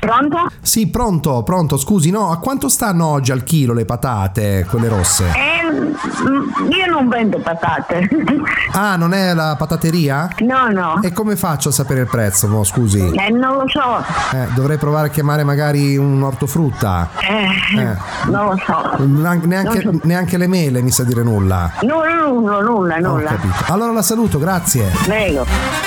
Pronto? Sì, pronto, scusi, no, a quanto stanno oggi al chilo le patate, quelle rosse? Io non vendo patate. Ah, non è la patateria? No. E come faccio a sapere il prezzo? No, scusi. Non lo so. Dovrei provare a chiamare magari un ortofrutta. Non lo so. Neanche le mele mi sa dire nulla. Nulla. Ho capito. Allora la saluto, grazie. Prego.